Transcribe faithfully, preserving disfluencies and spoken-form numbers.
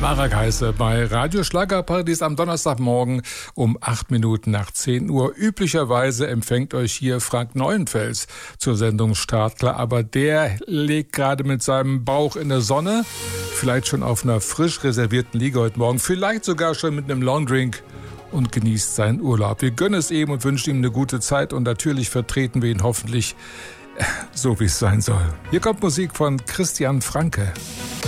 Marek Heiße bei Radio Schlagerparadies am Donnerstagmorgen um acht Minuten nach zehn Uhr. Üblicherweise empfängt euch hier Frank Neuenfels zur Sendung Startklar, aber der legt gerade mit seinem Bauch in der Sonne, vielleicht schon auf einer frisch reservierten Liege heute Morgen, vielleicht sogar schon mit einem Longdrink und genießt seinen Urlaub. Wir gönnen es ihm und wünschen ihm eine gute Zeit und natürlich vertreten wir ihn hoffentlich so, wie es sein soll. Hier kommt Musik von Christian Franke.